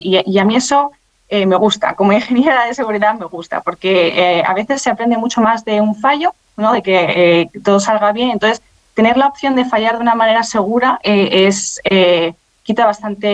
Y a mí eso me gusta, como ingeniera de seguridad me gusta, porque a veces se aprende mucho más de un fallo, ¿no? De que todo salga bien. Entonces, tener la opción de fallar de una manera segura quita bastante